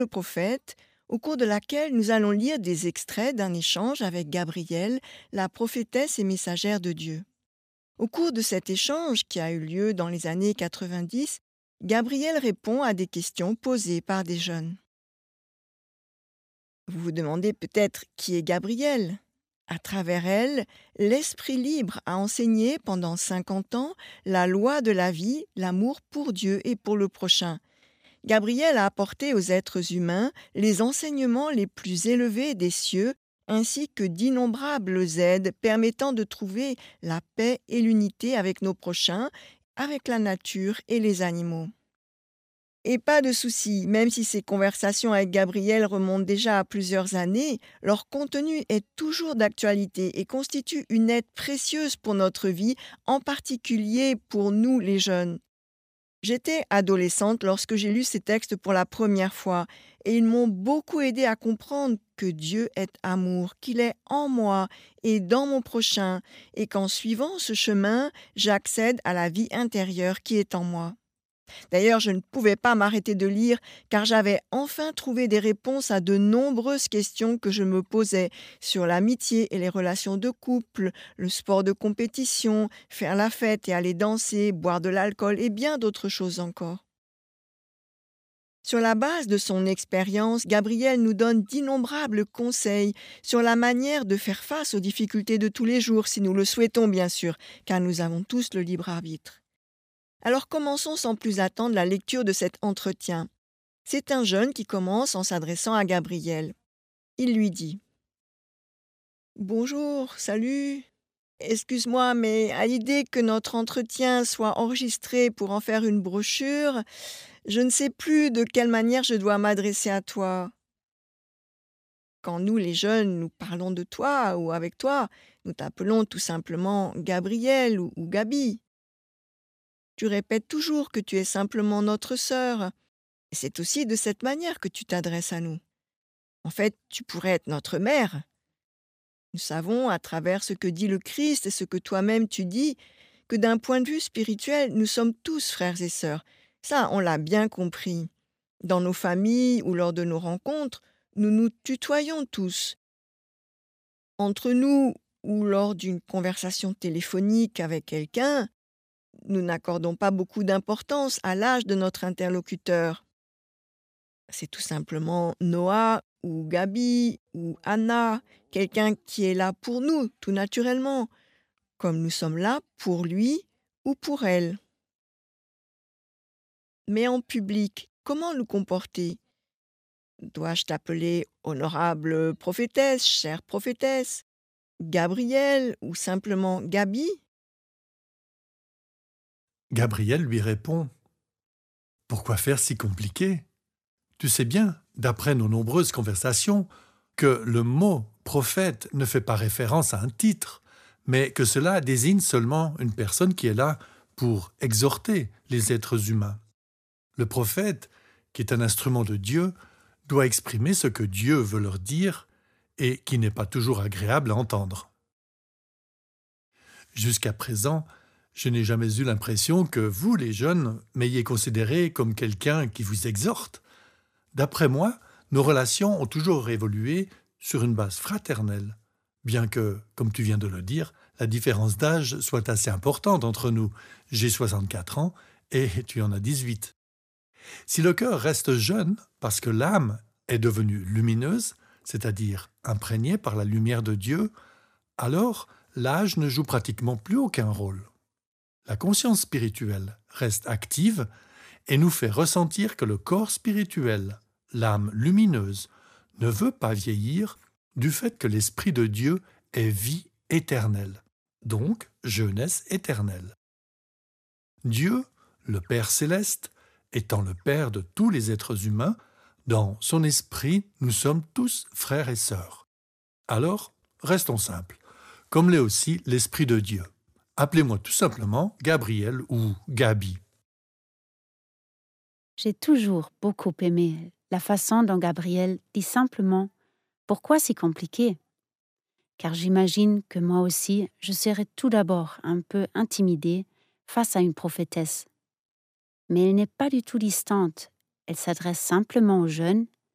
le prophète, au cours de laquelle nous allons lire des extraits d'un échange avec Gabrielle, la prophétesse et messagère de Dieu. Au cours de cet échange, qui a eu lieu dans les années 90, Gabrielle répond à des questions posées par des jeunes. Vous vous demandez peut-être qui est Gabrielle. À travers elle, l'Esprit libre a enseigné pendant 50 ans la loi de la vie, l'amour pour Dieu et pour le prochain. Gabriel a apporté aux êtres humains les enseignements les plus élevés des cieux, ainsi que d'innombrables aides permettant de trouver la paix et l'unité avec nos prochains, avec la nature et les animaux. Et pas de souci, même si ces conversations avec Gabriel remontent déjà à plusieurs années, leur contenu est toujours d'actualité et constitue une aide précieuse pour notre vie, en particulier pour nous les jeunes. J'étais adolescente lorsque j'ai lu ces textes pour la première fois et ils m'ont beaucoup aidé à comprendre que Dieu est amour, qu'il est en moi et dans mon prochain et qu'en suivant ce chemin, j'accède à la vie intérieure qui est en moi. D'ailleurs, je ne pouvais pas m'arrêter de lire car j'avais enfin trouvé des réponses à de nombreuses questions que je me posais sur l'amitié et les relations de couple, le sport de compétition, faire la fête et aller danser, boire de l'alcool et bien d'autres choses encore. Sur la base de son expérience, Gabriel nous donne d'innombrables conseils sur la manière de faire face aux difficultés de tous les jours, si nous le souhaitons bien sûr, car nous avons tous le libre arbitre. Alors commençons sans plus attendre la lecture de cet entretien. C'est un jeune qui commence en s'adressant à Gabriel. Il lui dit : « Bonjour, salut. Excuse-moi, mais à l'idée que notre entretien soit enregistré pour en faire une brochure, je ne sais plus de quelle manière je dois m'adresser à toi. Quand nous, les jeunes, nous parlons de toi ou avec toi, nous t'appelons tout simplement Gabriel ou Gabi. Tu répètes toujours que tu es simplement notre sœur. Et c'est aussi de cette manière que tu t'adresses à nous. En fait, tu pourrais être notre mère. Nous savons, à travers ce que dit le Christ et ce que toi-même tu dis, que d'un point de vue spirituel, nous sommes tous frères et sœurs. Ça, on l'a bien compris. Dans nos familles ou lors de nos rencontres, nous nous tutoyons tous. Entre nous ou lors d'une conversation téléphonique avec quelqu'un, nous n'accordons pas beaucoup d'importance à l'âge de notre interlocuteur. C'est tout simplement Noah ou Gabi ou Anna, quelqu'un qui est là pour nous, tout naturellement, comme nous sommes là pour lui ou pour elle. Mais en public, comment nous comporter? Dois-je t'appeler honorable prophétesse, chère prophétesse, Gabrielle ou simplement Gabi? Gabriel lui répond : « Pourquoi faire si compliqué ? Tu sais bien, d'après nos nombreuses conversations, que le mot prophète ne fait pas référence à un titre, mais que cela désigne seulement une personne qui est là pour exhorter les êtres humains. Le prophète, qui est un instrument de Dieu, doit exprimer ce que Dieu veut leur dire et qui n'est pas toujours agréable à entendre. Jusqu'à présent, je n'ai jamais eu l'impression que vous, les jeunes, m'ayez considéré comme quelqu'un qui vous exhorte. D'après moi, nos relations ont toujours évolué sur une base fraternelle, bien que, comme tu viens de le dire, la différence d'âge soit assez importante entre nous. J'ai 64 ans et tu en as 18. Si le cœur reste jeune, parce que l'âme est devenue lumineuse, c'est-à-dire imprégnée par la lumière de Dieu, alors l'âge ne joue pratiquement plus aucun rôle. La conscience spirituelle reste active et nous fait ressentir que le corps spirituel, l'âme lumineuse, ne veut pas vieillir du fait que l'Esprit de Dieu est vie éternelle, donc jeunesse éternelle. Dieu, le Père céleste, étant le Père de tous les êtres humains, dans son esprit, nous sommes tous frères et sœurs. Alors, restons simples, comme l'est aussi l'Esprit de Dieu. Appelez-moi tout simplement Gabriel ou Gabi. J'ai toujours beaucoup aimé la façon dont Gabriel dit simplement « Pourquoi si compliqué ?» Car j'imagine que moi aussi, je serais tout d'abord un peu intimidée face à une prophétesse. Mais elle n'est pas du tout distante, elle s'adresse simplement aux jeunes